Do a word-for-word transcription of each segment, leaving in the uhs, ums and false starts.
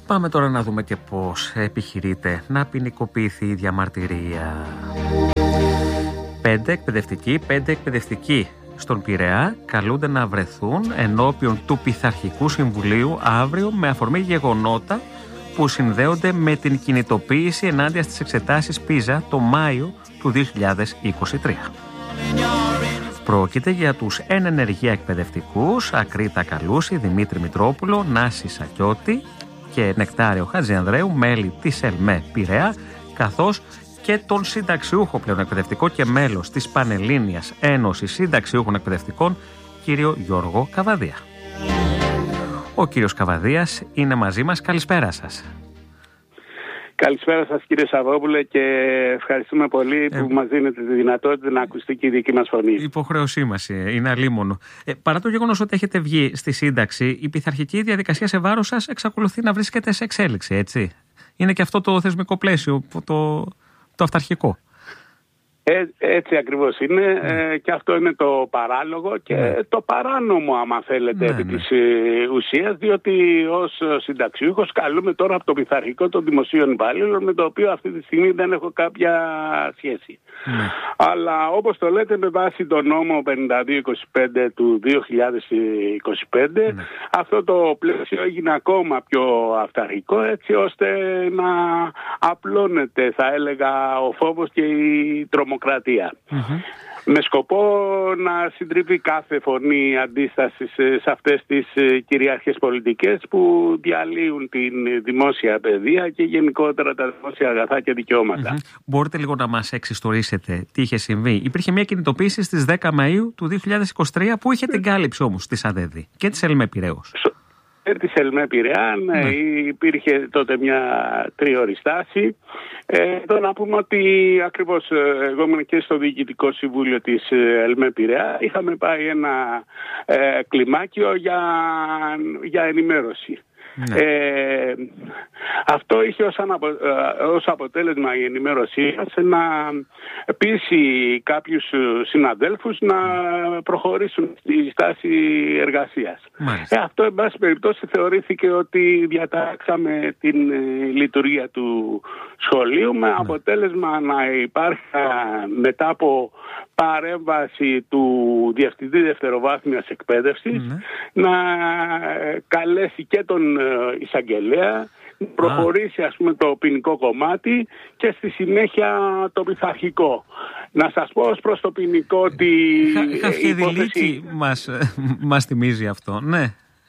Πάμε τώρα να δούμε και πώς επιχειρείται να ποινικοποιηθεί η διαμαρτυρία. Πέντε εκπαιδευτικοί, πέντε εκπαιδευτικοί στον Πειραιά καλούνται να βρεθούν ενώπιον του Πειθαρχικού Συμβουλίου αύριο με αφορμή γεγονότα που συνδέονται με την κινητοποίηση ενάντια στις εξετάσεις πίζα το Μάιο του δύο χιλιάδες είκοσι τρία. Πρόκειται για τους εν ενεργεία εκπαιδευτικούς Ακρίτα Καλούση, Δημήτρη Μητρόπουλο, Νάση Σακιώτη και Νεκτάριο Χατζιανδρέου, μέλη της ΕΛΜΕ Πειραιά, καθώς και τον συνταξιούχο πλέον εκπαιδευτικό και μέλος της Πανελλήνιας Ένωσης Συνταξιούχων Εκπαιδευτικών, κύριο Γιώργο Καβαδία. Ο κύριος Καβαδίας είναι μαζί μας. Καλησπέρα σας. Καλησπέρα σας κύριε Σαββόπουλε και ευχαριστούμε πολύ ε, που μας δίνετε τη δυνατότητα να ακουστεί και η δική μας φωνή. Η υποχρέωσή μας είναι αλίμονο. Ε, παρά το γεγονός ότι έχετε βγει στη σύνταξη, η πειθαρχική διαδικασία σε βάρος σας εξακολουθεί να βρίσκεται σε εξέλιξη, έτσι. Είναι και αυτό το θεσμικό πλαίσιο, το, το αυταρχικό. Ε, έτσι ακριβώς είναι mm. ε, και αυτό είναι το παράλογο και mm. το παράνομο άμα θέλετε mm. επί mm. της ε, ουσίας, διότι ως συνταξιούχος καλούμε τώρα από το πειθαρχικό των δημοσίων υπαλλήλων, με το οποίο αυτή τη στιγμή δεν έχω κάποια σχέση. Mm. Αλλά όπως το λέτε, με βάση τον νόμο πενήντα δύο είκοσι πέντε του δύο χιλιάδες είκοσι πέντε mm. αυτό το πλαίσιο έγινε ακόμα πιο αυταρχικό, έτσι ώστε να απλώνεται, θα έλεγα, ο φόβος και η τρομοκρατία. Mm-hmm. Με σκοπό να συντρίβει κάθε φωνή αντίστασης σε αυτές τις κυριαρχικές πολιτικές που διαλύουν την δημόσια παιδεία και γενικότερα τα δημόσια αγαθά και δικαιώματα. Mm-hmm. Μπορείτε λίγο να μας εξιστορήσετε τι είχε συμβεί? Υπήρχε μια κινητοποίηση στις δέκα Μαΐου του δύο χιλιάδες είκοσι τρία που είχε την κάλυψη όμως της ΑΔΕΔΗ και της ΕΛΜΕ Πειραιώς. Της ΕΛΜΕ Πειραιά, ναι, ναι. Υπήρχε τότε μια τρίωρη στάση. Ε, εδώ να πούμε ότι ακριβώς εγώ ήμουν και στο Διοικητικό Συμβούλιο της ΕΛΜΕ Πειραιά. Είχαμε πάει ένα ε, κλιμάκιο για, για ενημέρωση. Ναι. Ε, αυτό είχε ως, αναπο, ως αποτέλεσμα η ενημέρωσή μας να πείσει κάποιους συναδέλφους να προχωρήσουν στη στάση εργασίας. Ε, αυτό εν πάση περιπτώσει θεωρήθηκε ότι διατάξαμε την ε, λειτουργία του σχολείου, με ναι. αποτέλεσμα να υπάρχει μετά από παρέμβαση του Διευθυντή Δευτεροβάθμιας Εκπαίδευσης mm-hmm. να καλέσει και τον εισαγγελέα, να προχωρήσει ας πούμε το ποινικό κομμάτι και στη συνέχεια το πειθαρχικό. Να σας πω ως προς το ποινικό ότι... Χαφιεδηλίκη υπόθεση... μας, μας θυμίζει αυτό, ναι.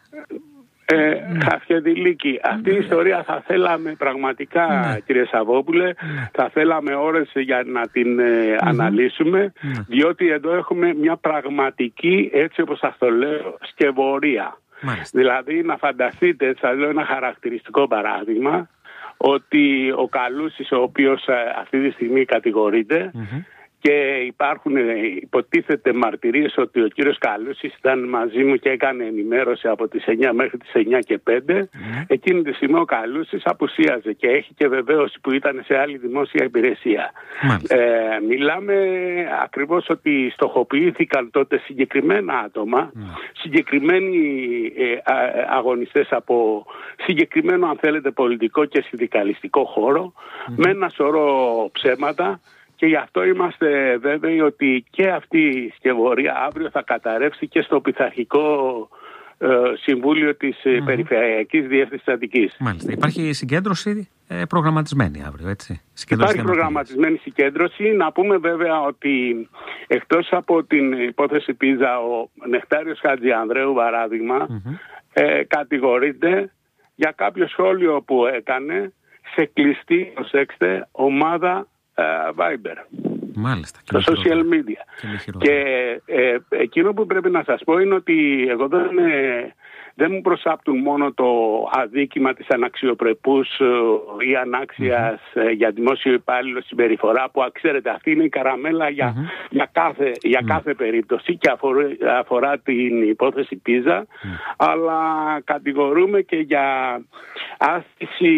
Ε, Χαφιεδηλίκη, αυτή η ιστορία θα θέλαμε πραγματικά ναι. κύριε Σαββόπουλε, ναι. θα θέλαμε ώρες για να την ε, αναλύσουμε, ναι. διότι εδώ έχουμε μια πραγματική, έτσι όπως σας το λέω, σκευωρία. Μάλιστα. Δηλαδή να φανταστείτε, θα λέω ένα χαρακτηριστικό παράδειγμα, ότι ο Καλούσης, ο οποίος αυτή τη στιγμή κατηγορείται, mm-hmm. και υπάρχουν υποτίθεται μαρτυρίες ότι ο κύριος Καλούσης ήταν μαζί μου και έκανε ενημέρωση από τις εννιά μέχρι τις εννιά και πέντε. Mm. Εκείνη τη στιγμή ο Καλούσης απουσίαζε και έχει και βεβαίωση που ήταν σε άλλη δημόσια υπηρεσία. Mm. Ε, μιλάμε ακριβώς ότι στοχοποιήθηκαν τότε συγκεκριμένα άτομα, mm. συγκεκριμένοι ε, α, αγωνιστές από συγκεκριμένο, αν θέλετε, πολιτικό και συνδικαλιστικό χώρο, mm. με ένα σωρό ψέματα. Και γι' αυτό είμαστε βέβαιοι ότι και αυτή η σκευωρία αύριο θα καταρρεύσει και στο πειθαρχικό ε, Συμβούλιο της mm-hmm. Περιφερειακής Διεύθυνσης Αττικής. Μάλιστα. Υπάρχει συγκέντρωση ε, προγραμματισμένη αύριο, έτσι? Υπάρχει προγραμματισμένη συγκέντρωση. Να πούμε βέβαια ότι εκτός από την υπόθεση Πίζα, ο Νεκτάριος Χατζιανδρέου, παράδειγμα, mm-hmm. ε, κατηγορείται για κάποιο σχόλιο που έκανε σε κλειστή, προσέξτε, ομάδα Viber. Μάλιστα. Το social media. Και, και ε, εκείνο που πρέπει να σας πω είναι ότι εγώ δεν, ε, δεν μου προσάπτουν μόνο το αδίκημα της αναξιοπρεπούς ή ανάξιας mm-hmm. για δημόσιο υπάλληλο συμπεριφορά, που ξέρετε αυτή είναι η καραμέλα για, mm-hmm. για, κάθε, για mm-hmm. κάθε περίπτωση και αφορά, αφορά την υπόθεση Πίζα, mm-hmm. αλλά κατηγορούμε και για άσκηση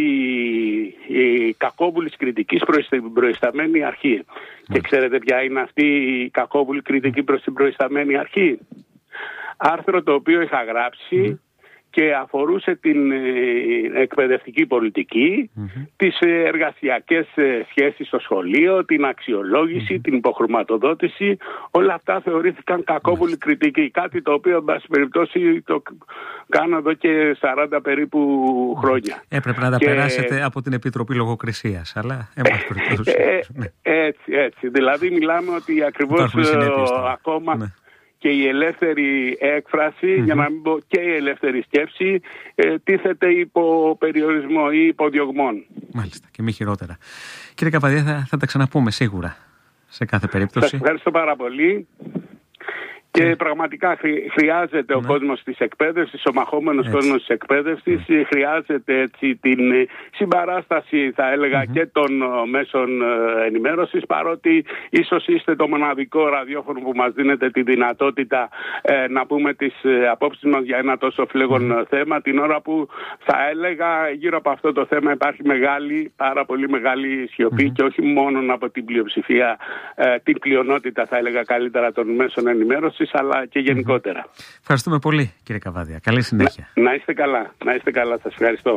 κακόβουλης κριτικής προς την προϊσταμένη αρχή. Mm-hmm. Και ξέρετε ποια είναι αυτή η κακόβουλη κριτική προς την προϊσταμένη αρχή? Άρθρο το οποίο είχα γράψει mm. και αφορούσε την εκπαιδευτική πολιτική, mm-hmm. τις εργασιακές σχέσεις στο σχολείο, την αξιολόγηση, mm-hmm. την υποχρηματοδότηση. Όλα αυτά θεωρήθηκαν κακόβουλη mm-hmm. κριτική. Κάτι το οποίο, εν πάση περιπτώσει, το κάνω εδώ και σαράντα περίπου χρόνια. Έπρεπε να τα και... περάσετε από την Επιτροπή Λογοκρισίας, αλλά εν πάση περιπτώσει. Ε, ναι. Έτσι, έτσι. Δηλαδή μιλάμε ότι ακριβώς ακόμα... Ναι. Και η ελεύθερη έκφραση, mm-hmm. για να μην πω και η ελεύθερη σκέψη, ε, τίθεται υπό περιορισμό ή υπό διωγμών. Μάλιστα, και μη χειρότερα. Κύριε Καπαδία, θα, θα τα ξαναπούμε σίγουρα σε κάθε περίπτωση. Σας ευχαριστώ πάρα πολύ. Και yeah. πραγματικά χρειάζεται yeah. ο κόσμος της εκπαίδευσης, ο μαχόμενος έτσι. κόσμος της εκπαίδευσης, yeah. χρειάζεται έτσι την συμπαράσταση, θα έλεγα, mm-hmm. και των μέσων ενημέρωσης, παρότι ίσως είστε το μοναδικό ραδιόφωνο που μας δίνετε τη δυνατότητα ε, να πούμε τις απόψεις μας για ένα τόσο φλέγον mm-hmm. θέμα, την ώρα που θα έλεγα γύρω από αυτό το θέμα υπάρχει μεγάλη, πάρα πολύ μεγάλη σιωπή mm-hmm. και όχι μόνο από την πλειοψηφία, ε, την πλειονότητα θα έλεγα καλύτερα των μέσων ενημέρωσης, αλλά και γενικότερα. Ευχαριστούμε πολύ, κύριε Καβάδια. Καλή συνέχεια. Να, να είστε καλά. Να είστε καλά. Σας ευχαριστώ.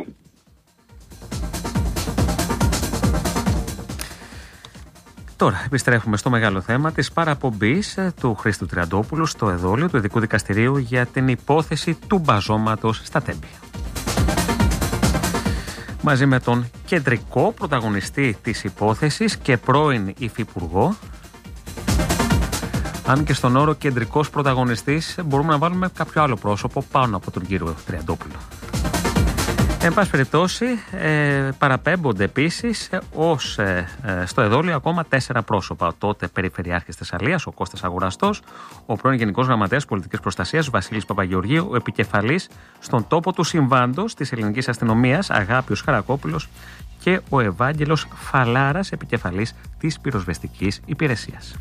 Τώρα επιστρέφουμε στο μεγάλο θέμα της παραπομπής του Χρήστου Τριαντόπουλου στο εδόλιο του Ειδικού Δικαστηρίου για την υπόθεση του μπαζώματος στα Τέμπη. Μαζί με τον κεντρικό πρωταγωνιστή της υπόθεσης και πρώην υφυπουργό, αν και στον όρο κεντρικός πρωταγωνιστής μπορούμε να βάλουμε κάποιο άλλο πρόσωπο πάνω από τον κύριο Τριαντόπουλο. Εν πάση περιπτώσει, ε, παραπέμπονται επίσης ως ε, ε, στο εδόλιο ακόμα τέσσερα πρόσωπα. Ο τότε Περιφερειάρχης Θεσσαλίας, ο Κώστας Αγοραστός, ο πρώην Γενικός Γραμματέας Πολιτικής Προστασίας, Βασίλης Παπαγεωργίου, ο επικεφαλής στον τόπο του συμβάντος της Ελληνικής Αστυνομίας, Αγάπιος Χαρακόπουλος, και ο Ευάγγελος Φαλάρας, επικεφαλής της Πυροσβεστικής Υπηρεσίας.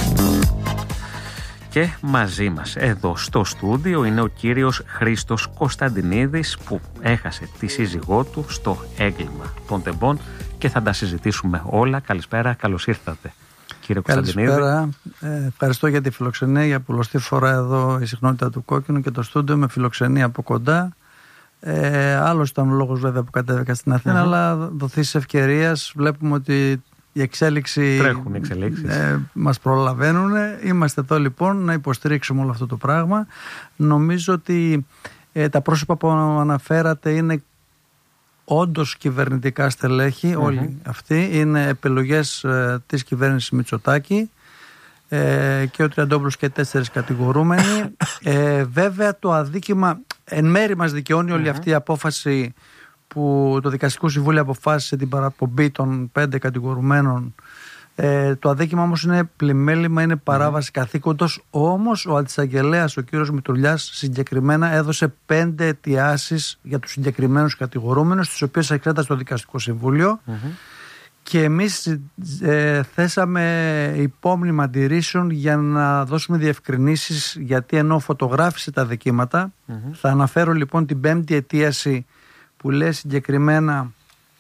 Και μαζί μας εδώ στο στούντιο είναι ο κύριος Χρήστος Κωνσταντινίδης, που έχασε τη σύζυγό του στο έγκλημα των Τεμπών και θα τα συζητήσουμε όλα. Καλησπέρα, καλώς ήρθατε, κύριε Κωνσταντινίδη. Καλησπέρα, ε, ευχαριστώ για τη φιλοξενία, για πολλωστή φορά εδώ η συχνότητα του Κόκκινου και το στούντιο με φιλοξενία από κοντά. Ε, άλλος ήταν ο λόγος βέβαια που κατέβηκα στην Αθήνα, mm-hmm. αλλά δοθείς ευκαιρίας βλέπουμε ότι η εξέλιξη τρέχουν οι εξελίξεις. Ε, μας προλαβαίνουν. Είμαστε εδώ λοιπόν να υποστηρίξουμε όλο αυτό το πράγμα. Νομίζω ότι ε, τα πρόσωπα που αναφέρατε είναι όντως κυβερνητικά στελέχη, mm-hmm. όλοι αυτοί είναι επιλογές ε, της κυβέρνησης Μητσοτάκη, ε, και ο Τριαντόπουλος και τέσσερις κατηγορούμενοι. ε, βέβαια το αδίκημα εν μέρει μας δικαιώνει όλη mm-hmm. αυτή η απόφαση που το Δικαστικό Συμβούλιο αποφάσισε την παραπομπή των πέντε κατηγορουμένων. Ε, το αδίκημα όμως είναι πλημέλημα, είναι παράβαση mm. καθήκοντος. Όμως ο αντισαγγελέας, ο κύριος Μητρουλιάς, συγκεκριμένα έδωσε πέντε αιτιάσεις για τους συγκεκριμένους κατηγορούμενους, τις οποίες εξέτασε το Δικαστικό Συμβούλιο. Mm-hmm. Και εμείς ε, θέσαμε υπόμνημα αντιρρήσεων για να δώσουμε διευκρινήσεις, γιατί ενώ φωτογράφησε τα δικήματα, mm-hmm. θα αναφέρω λοιπόν την πέμπτη αιτίαση που λέει συγκεκριμένα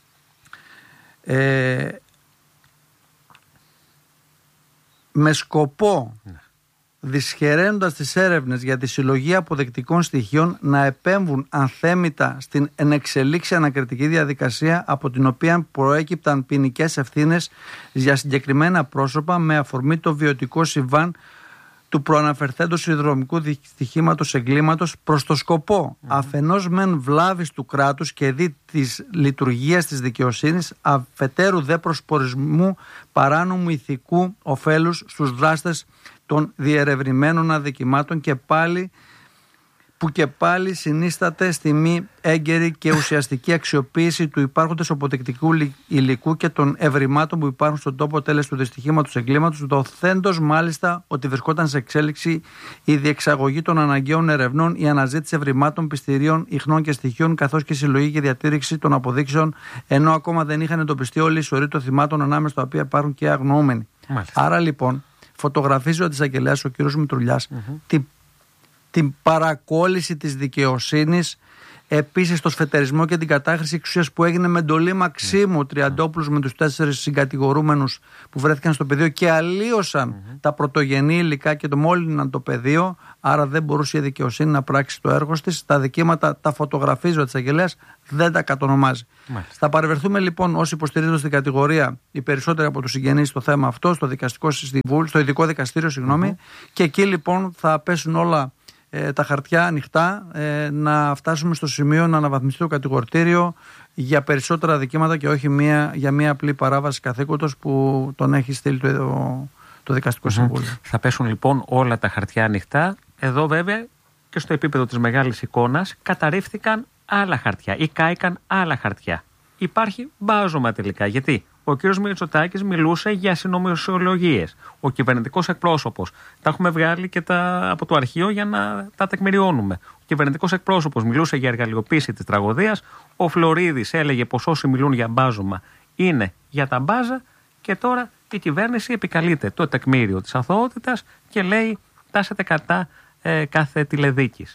ε, με σκοπό ναι. δυσχεραίνοντας τις έρευνες για τη συλλογή αποδεκτικών στοιχείων να επέμβουν ανθέμητα στην ενεξελίξη ανακριτική διαδικασία, από την οποία προέκυπταν ποινικές ευθύνες για συγκεκριμένα πρόσωπα με αφορμή το βιωτικό συμβάν του προαναφερθέντος σιδηροδρομικού δυστυχήματος εγκλήματος, προς το σκοπό mm-hmm. αφενός μεν βλάβης του κράτους και δι της λειτουργίας της δικαιοσύνης, αφετέρου δε προσπορισμού παράνομου ηθικού ωφέλους στους δράστες των διερευνημένων αδικημάτων, και πάλι που και πάλι συνίσταται στη μη έγκαιρη και ουσιαστική αξιοποίηση του υπάρχοντος αποδεικτικού υλικού και των ευρημάτων που υπάρχουν στον τόπο τέλες του δυστυχήματος εγκλήματος, δοθέντος μάλιστα ότι βρισκόταν σε εξέλιξη η διεξαγωγή των αναγκαίων ερευνών, η αναζήτηση ευρημάτων, πιστηρίων, ιχνών και στοιχείων, καθώς και συλλογή και διατήρηξη των αποδείξεων, ενώ ακόμα δεν είχαν εντοπιστεί όλοι οι σωροί των θυμάτων, ανάμεσα στα οποία υπάρχουν και αγνοούμενοι. Μάλιστα. Άρα λοιπόν φωτογραφίζει ο αντισαγγελέας, ο κ. Μητρουλιάς, mm-hmm. την την παρακόλληση της δικαιοσύνης Επίσης το σφετερισμό και την κατάχρηση εξουσίας που έγινε με εντολή Μαξίμου Τριαντόπουλος με τους τέσσερις συγκατηγορούμενους που βρέθηκαν στο πεδίο και αλλίωσαν mm-hmm. τα πρωτογενή υλικά και το μόλυναν το πεδίο. Άρα δεν μπορούσε η δικαιοσύνη να πράξει το έργο της. Τα δικήματα τα φωτογραφίζει ο εισαγγελέας, δεν τα κατονομάζει. Μάλιστα. Θα παρευρεθούμε λοιπόν όσοι υποστηρίζονται στην κατηγορία, οι περισσότεροι από τους συγγενείς, στο θέμα αυτό, στο, δικαστικό συμβούλιο, στο ειδικό δικαστήριο, συγγνώμη, mm-hmm. και εκεί λοιπόν θα πέσουν όλα ε, τα χαρτιά ανοιχτά, ε, να φτάσουμε στο σημείο να αναβαθμιστεί το κατηγορητήριο για περισσότερα δικήματα και όχι μία, για μία απλή παράβαση καθήκοντος που τον έχει στείλει το, το δικαστικό mm-hmm. συμβούλιο. Θα πέσουν λοιπόν όλα τα χαρτιά ανοιχτά. Εδώ βέβαια και στο επίπεδο της μεγάλης εικόνας καταρρίφθηκαν άλλα χαρτιά ή κάηκαν άλλα χαρτιά. Υπάρχει μπάζωμα τελικά. Γιατί ο κ. Μητσοτάκης μιλούσε για συνωμοσιολογίες. Ο κυβερνητικός εκπρόσωπος. Τα έχουμε βγάλει και τα, από το αρχείο για να τα τεκμηριώνουμε. Ο κυβερνητικός εκπρόσωπος μιλούσε για εργαλειοποίηση της τραγωδίας. Ο Φλωρίδης έλεγε πως όσοι μιλούν για μπάζωμα είναι για τα μπάζα. Και τώρα η κυβέρνηση επικαλείται το τεκμήριο της αθωότητας και λέει τάσετε κατά ε, κάθε τηλεδίκης.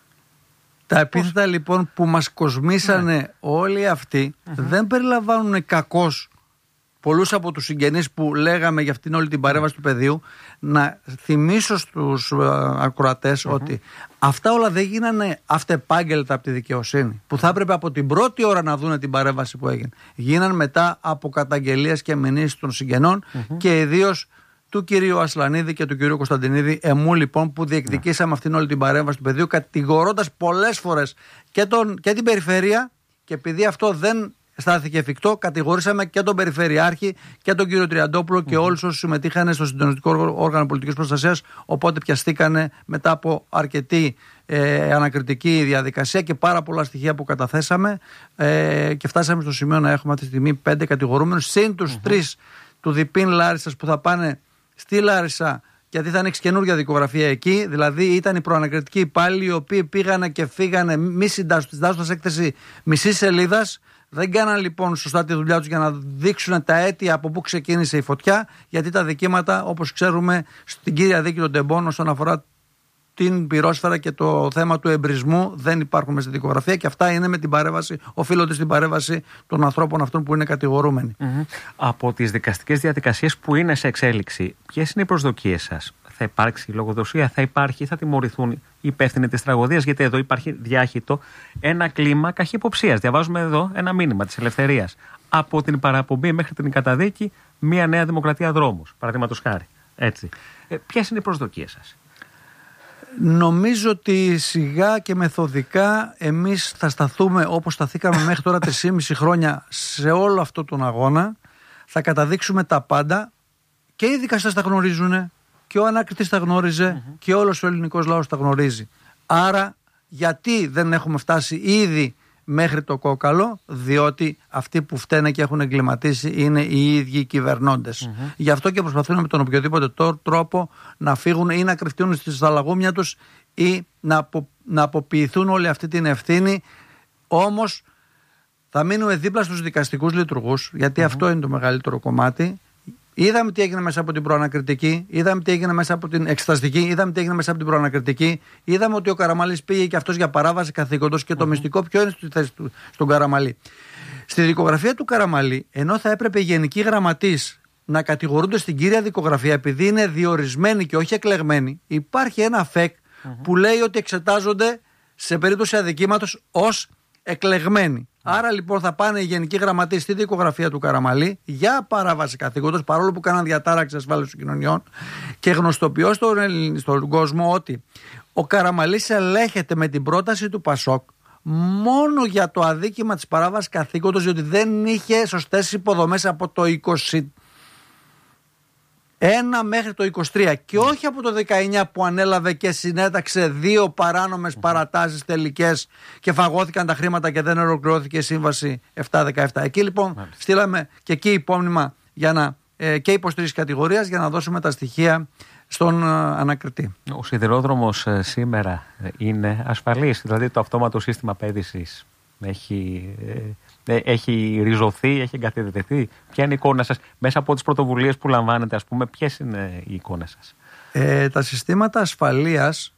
Τα επίθετα λοιπόν που μας κοσμήσανε ναι. όλοι αυτοί mm-hmm. δεν περιλαμβάνουν κακώς πολλούς από τους συγγενείς που λέγαμε για αυτήν όλη την παρέμβαση του πεδίου. Να θυμίσω στους ακροατές mm-hmm. ότι αυτά όλα δεν γίνανε αυτεπάγγελτα από τη δικαιοσύνη, που θα έπρεπε από την πρώτη ώρα να δούνε την παρέμβαση που έγινε. Γίναν μετά από καταγγελίες και μηνύσεις των συγγενών mm-hmm. και ιδίως του κυρίου Ασλανίδη και του κυρίου Κωνσταντινίδη, εμού λοιπόν, που διεκδικήσαμε αυτήν όλη την παρέμβαση του πεδίου, κατηγορώντας πολλές φορές και, τον, και την περιφέρεια, και επειδή αυτό δεν στάθηκε εφικτό, κατηγορήσαμε και τον Περιφερειάρχη και τον κύριο Τριαντόπουλο mm-hmm. και όλους όσους συμμετείχαν στο συντονιστικό όργανο πολιτικής προστασίας. Οπότε πιαστήκανε μετά από αρκετή ε, ανακριτική διαδικασία και πάρα πολλά στοιχεία που καταθέσαμε ε, και φτάσαμε στο σημείο να έχουμε αυτή τη στιγμή πέντε κατηγορούμενους, συν τους mm-hmm. τρεις του Διπίν Λάρισσας που θα πάνε στη Λάρισα, γιατί θα ανοίξει καινούργια δικογραφία εκεί. Δηλαδή ήταν οι προανακριτικοί υπάλληλοι οι οποίοι πήγανε και φύγανε μη συντάσσοντας έκθεση μισή σελίδα. Δεν κάναν λοιπόν σωστά τη δουλειά τους για να δείξουν τα αίτια από πού ξεκίνησε η φωτιά, γιατί τα δικήματα, όπως ξέρουμε, στην κύρια δίκη των Τεμπών όσον αφορά την πυρόσφαιρα και το θέμα του εμπρισμού δεν υπάρχουν μέσα στη δικογραφία, και αυτά είναι με την παρέμβαση, οφείλονται στην παρέμβαση των ανθρώπων αυτών που είναι κατηγορούμενοι. Mm-hmm. Από τις δικαστικές διαδικασίες που είναι σε εξέλιξη, ποιες είναι οι προσδοκίες σας? Θα υπάρξει λογοδοσία, θα υπάρχει, θα τιμωρηθούν οι υπεύθυνοι της τραγωδίας? Γιατί εδώ υπάρχει διάχυτο ένα κλίμα καχυποψίας. Διαβάζουμε εδώ ένα μήνυμα της Ελευθερίας. Από την παραπομπή μέχρι την καταδίκη, μια νέα δημοκρατία δρόμους. Παραδείγματος χάρη. Έτσι. Ε, ποιες είναι οι προσδοκίες σας? Νομίζω ότι σιγά και μεθοδικά εμείς θα σταθούμε όπως σταθήκαμε μέχρι τώρα τρία χρόνια σε όλο αυτό τον αγώνα. Θα καταδείξουμε τα πάντα, και οι δικαστές τα γνωρίζουν και ο ανάκριτης τα γνώριζε mm-hmm. και όλος ο ελληνικός λαός τα γνωρίζει. Άρα γιατί δεν έχουμε φτάσει ήδη μέχρι το κόκαλο? Διότι αυτοί που φταίνε και έχουν εγκληματίσει είναι οι ίδιοι οι κυβερνώντες. Mm-hmm. Γι' αυτό και προσπαθούν με τον οποιοδήποτε τρόπο να φύγουν ή να κρυφτούν στις θαλαγούμια τους ή να, απο, να αποποιηθούν όλη αυτή την ευθύνη. Όμως θα μείνουμε δίπλα στους δικαστικούς λειτουργούς, γιατί mm-hmm. αυτό είναι το μεγαλύτερο κομμάτι. Είδαμε τι έγινε μέσα από την προανακριτική, είδαμε τι έγινε μέσα από την εξεταστική, είδαμε τι έγινε μέσα από την προανακριτική. Είδαμε ότι ο Καραμαλής πήγε και αυτός για παράβαση καθήκοντος, και το mm-hmm. μυστικό ποιο είναι στη θέση του στον Καραμαλή? Στη δικογραφία του Καραμαλή, ενώ θα έπρεπε οι γενικοί γραμματείς να κατηγορούνται στην κύρια δικογραφία επειδή είναι διορισμένοι και όχι εκλεγμένοι, υπάρχει ένα φεκ mm-hmm. που λέει ότι εξετάζονται σε περίπτωση αδικήματος ως εκλεγμένοι. Άρα λοιπόν θα πάνε οι γενικοί γραμματείς στη δικογραφία του Καραμαλή για παράβαση καθήκοντος, παρόλο που κάναν διατάραξη ασφάλισης των κοινωνιών, και γνωστοποιώ στον, στον κόσμο ότι ο Καραμαλής ελέγχεται με την πρόταση του Πασόκ μόνο για το αδίκημα της παράβασης καθήκοντος, διότι δεν είχε σωστές υποδομές από το είκοσι ένα μέχρι το είκοσι τρία και όχι από το δεκαεννιά που ανέλαβε και συνέταξε δύο παράνομες παρατάσεις τελικές και φαγώθηκαν τα χρήματα και δεν ολοκληρώθηκε η σύμβαση επτά δεκαεπτά. Εκεί λοιπόν Μάλιστα. στείλαμε και εκεί υπόμνημα για να, ε, και υποστήριξη κατηγορίας για να δώσουμε τα στοιχεία στον ε, ανακριτή. Ο σιδηρόδρομος ε, σήμερα είναι ασφαλής? Δηλαδή το αυτόματο σύστημα πέδησης έχει... Ε, έχει ριζωθεί, έχει εγκαθιδρυθεί? Ποια είναι η εικόνα σας μέσα από τις πρωτοβουλίες που λαμβάνετε, ας πούμε? Ποιες είναι οι εικόνες σας? Ε, τα συστήματα ασφαλείας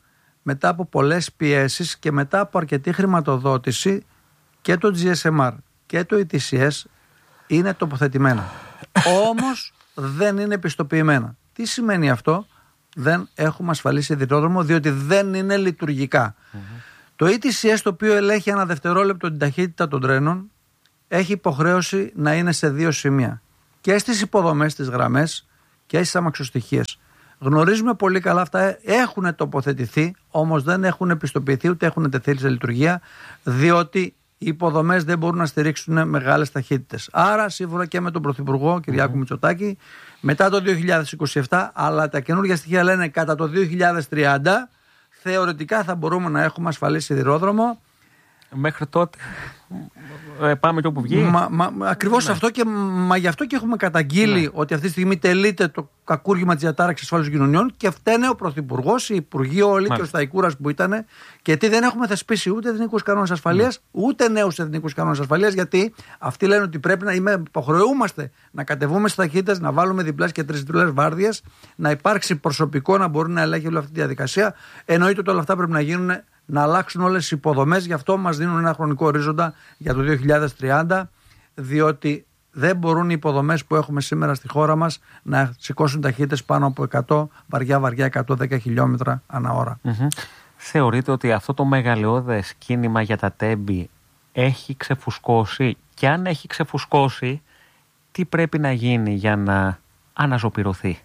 μετά από πολλές πιέσεις και μετά από αρκετή χρηματοδότηση, και το τζι ες εμ αρ και το ι τι σι ες είναι τοποθετημένα. Όμως δεν είναι επιστοποιημένα. Τι σημαίνει αυτό? Δεν έχουμε ασφαλή σιδηρόδρομο, διότι δεν είναι λειτουργικά. Mm-hmm. Το ι τι σι ες, το οποίο ελέγχει ένα δευτερόλεπτο την ταχύτητα των τρένων, έχει υποχρέωση να είναι σε δύο σημεία. Και στις υποδομές, στις γραμμές και στις αμαξοστοιχίες. Γνωρίζουμε πολύ καλά αυτά, έχουν τοποθετηθεί, όμως δεν έχουν επιστοποιηθεί ούτε έχουν τεθεί σε λειτουργία, διότι οι υποδομές δεν μπορούν να στηρίξουν μεγάλες ταχύτητες. Άρα, σύμφωνα και με τον Πρωθυπουργό Κυριάκο mm-hmm. Μητσοτάκη, μετά το δύο χιλιάδες είκοσι επτά, αλλά τα καινούργια στοιχεία λένε κατά το δύο χιλιάδες τριάντα, θεωρητικά θα μπορούμε να έχουμε ασφαλή σιδηρόδρομο. Μέχρι τότε ε, πάμε και όπου βγει. Μα, μα, ακριβώς ναι. αυτό και μα γι' αυτό και έχουμε καταγγείλει ναι. ότι αυτή τη στιγμή τελείται το κακούργημα της διατάραξης ασφάλισης κοινωνιών και φταίνε ο Πρωθυπουργός, οι Υπουργοί όλοι και ο Σταϊκούρας που ήταν. Και τι δεν έχουμε θεσπίσει ούτε εθνικούς κανόνες ασφαλείας, ναι. ούτε νέους εθνικούς κανόνες ασφαλείας, γιατί αυτοί λένε ότι πρέπει να υποχρεούμαστε να κατεβούμε στις ταχύτητες, να βάλουμε διπλές και τρισδιπλές βάρδιες, να υπάρξει προσωπικό να μπορεί να ελέγχει όλη αυτή τη διαδικασία. Εννοείται ότι όλα αυτά πρέπει να γίνουν. Να αλλάξουν όλες οι υποδομές, γι' αυτό μας δίνουν ένα χρονικό ορίζοντα για το δύο χιλιάδες τριάντα, διότι δεν μπορούν οι υποδομές που έχουμε σήμερα στη χώρα μας να σηκώσουν ταχύτητες πάνω από εκατό, βαριά βαριά εκατόν δέκα χιλιόμετρα ανά ώρα. Mm-hmm. Θεωρείτε ότι αυτό το μεγαλειώδες κίνημα για τα τέμπη έχει ξεφουσκώσει, και αν έχει ξεφουσκώσει, τι πρέπει να γίνει για να αναζωπηρωθεί,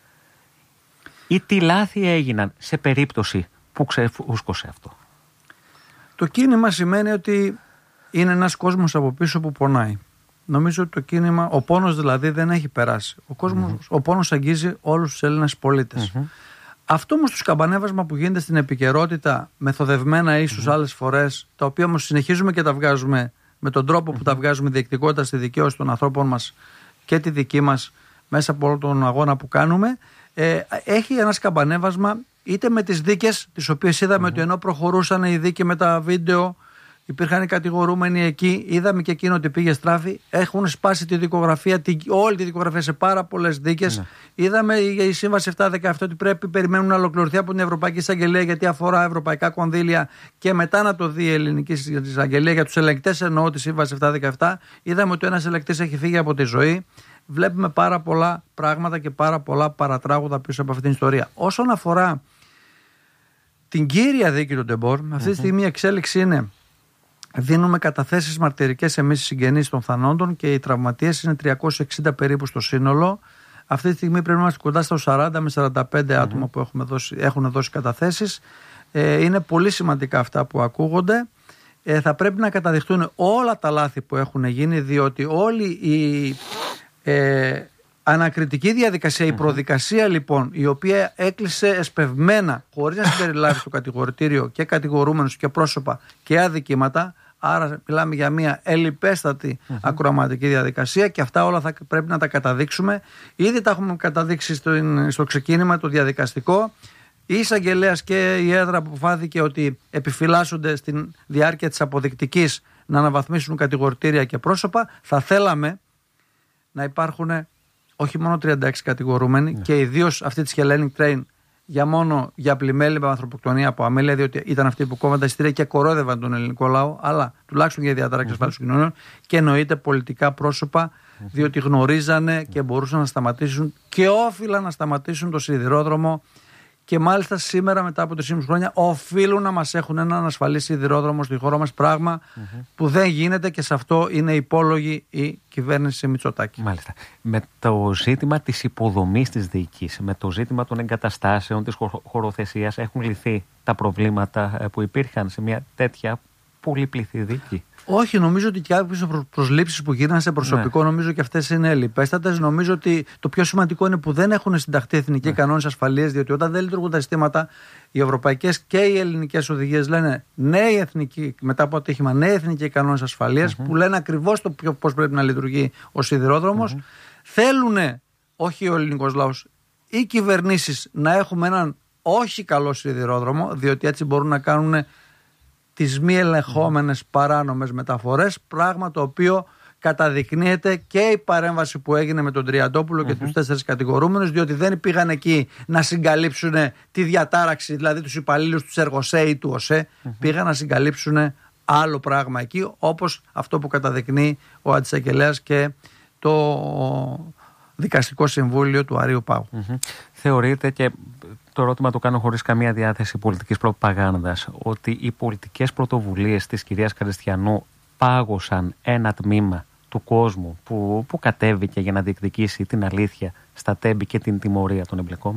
ή τι λάθη έγιναν σε περίπτωση που ξεφούσκωσε αυτό? Το κίνημα σημαίνει ότι είναι ένας κόσμος από πίσω που πονάει. Νομίζω ότι το κίνημα, ο πόνος δηλαδή δεν έχει περάσει. Ο, κόσμος, mm-hmm. ο πόνος αγγίζει όλους τους Έλληνες πολίτες. Mm-hmm. Αυτό όμως το σκαμπανέβασμα που γίνεται στην επικαιρότητα, μεθοδευμένα ίσως mm-hmm. άλλες φορές, τα οποία όμως συνεχίζουμε και τα βγάζουμε με τον τρόπο που mm-hmm. τα βγάζουμε, διεκτικότητα στη δικαίωση των ανθρώπων μας και τη δική μας μέσα από όλο τον αγώνα που κάνουμε, ε, έχει ένα σκαμπανέβασμα. Είτε με τις δίκες, τις οποίες είδαμε mm-hmm. ότι ενώ προχωρούσαν οι δίκες με τα βίντεο, υπήρχαν οι κατηγορούμενοι εκεί, είδαμε και εκείνο ότι πήγε στράφη, έχουν σπάσει τη δικογραφία, τη, όλη τη δικογραφία σε πάρα πολλές δίκες. Mm-hmm. Είδαμε για η Σύμβαση επτακόσια δεκαεπτά ότι πρέπει, περιμένουν να ολοκληρωθεί από την Ευρωπαϊκή Εισαγγελία, γιατί αφορά ευρωπαϊκά κονδύλια, και μετά να το δει η Ελληνική Εισαγγελία. Για τους ελεγκτές εννοώ τη Σύμβαση επτακόσια δεκαεπτά, είδαμε ότι ένας ελεγκτής έχει φύγει από τη ζωή. Βλέπουμε πάρα πολλά πράγματα και πάρα πολλά παρατράγουδα πίσω από αυτήν την ιστορία. Όσον αφορά την κύρια δίκη του Ντεμπόρ, αυτή τη στιγμή η εξέλιξη είναι: δίνουμε καταθέσεις μαρτυρικές εμείς οι συγγενείς των θανόντων και οι τραυματίες είναι τριακόσια εξήντα περίπου στο σύνολο. Αυτή τη στιγμή πρέπει να είμαστε κοντά στα σαράντα με σαράντα πέντε mm-hmm. άτομα που έχουμε δώσει, έχουν δώσει καταθέσεις. Ε, είναι πολύ σημαντικά αυτά που ακούγονται. Ε, θα πρέπει να καταδειχτούν όλα τα λάθη που έχουν γίνει, διότι όλοι οι. Ε, Ανακριτική διαδικασία, η προδικασία λοιπόν, η οποία έκλεισε εσπευμένα, χωρίς να συμπεριλάβει στο κατηγορητήριο και κατηγορούμενους και πρόσωπα και αδικήματα. Άρα μιλάμε για μια ελλιπέστατη mm-hmm. ακροαματική διαδικασία, και αυτά όλα θα πρέπει να τα καταδείξουμε. Ήδη τα έχουμε καταδείξει στο, στο ξεκίνημα το διαδικαστικό. Η εισαγγελέας και η έδρα αποφάθηκε ότι επιφυλάσσονται στην διάρκεια της αποδεικτικής να αναβαθμίσουν κατηγορητήρια και πρόσωπα. Θα θέλαμε να υπάρχουν όχι μόνο τριάντα έξι κατηγορούμενοι, ναι. και ιδίως αυτή τη Hellenic Train για μόνο για πλημέλη με ανθρωποκτονία από αμέλεια, διότι ήταν αυτοί που κόβαν τα εισιτήρια και κορόδευαν τον ελληνικό λαό, αλλά τουλάχιστον για διαταράξεις mm-hmm. ασφάλισης κοινωνιών, και εννοείται πολιτικά πρόσωπα, mm-hmm. διότι γνωρίζανε και μπορούσαν να σταματήσουν και όφυλαν να σταματήσουν το σιδηρόδρομο. Και μάλιστα σήμερα, μετά από τρία χρόνια, οφείλουν να μας έχουν έναν ασφαλή σιδηρόδρομο στη χώρα μας. Πράγμα mm-hmm. που δεν γίνεται, και σε αυτό είναι υπόλογη η κυβέρνηση Μητσοτάκη. Μάλιστα. Με το ζήτημα της υποδομής της δίκης, με το ζήτημα των εγκαταστάσεων, της χωροθεσίας, έχουν λυθεί τα προβλήματα που υπήρχαν σε μια τέτοια πολύπληθη δίκη? Όχι, νομίζω ότι και κάποιες προσλήψεις που γίνανε σε προσωπικό, ναι. νομίζω και αυτές είναι ελλιπέστατες. Νομίζω ότι το πιο σημαντικό είναι που δεν έχουν συνταχθεί εθνικοί ναι. κανόνες ασφαλείας, διότι όταν δεν λειτουργούν τα συστήματα, οι ευρωπαϊκές και οι ελληνικές οδηγίες λένε νέοι εθνικοί, μετά από ατύχημα, νέοι εθνικοί κανόνες ασφαλείας, mm-hmm. που λένε ακριβώς το πώς πρέπει να λειτουργεί ο σιδηρόδρομος. Mm-hmm. Θέλουν, όχι ο ελληνικός λαός, οι κυβερνήσεις να έχουμε έναν όχι καλό σιδηρόδρομο, διότι έτσι μπορούν να κάνουν τις μη ελεγχόμενες παράνομες μεταφορές, πράγμα το οποίο καταδεικνύεται και η παρέμβαση που έγινε με τον Τριαντόπουλο mm-hmm. και τους τέσσερις κατηγορούμενους, διότι δεν πήγαν εκεί να συγκαλύψουν τη διατάραξη, δηλαδή τους υπαλλήλους τους εργοσέη του ΟΣΕ, mm-hmm. πήγαν να συγκαλύψουν άλλο πράγμα εκεί, όπως αυτό που καταδεικνύει ο Αντισαγγελέας και το Δικαστικό Συμβούλιο του Αρείου Πάγου. Mm-hmm. Θεωρείτε, και το ερώτημα το κάνω χωρίς καμία διάθεση πολιτικής προπαγάνδας, ότι οι πολιτικές πρωτοβουλίες της κυρίας Κριστιανού πάγωσαν ένα τμήμα του κόσμου που, που κατέβηκε για να διεκδικήσει την αλήθεια στα τέμπη και την τιμωρία των εμπλεκόμενων?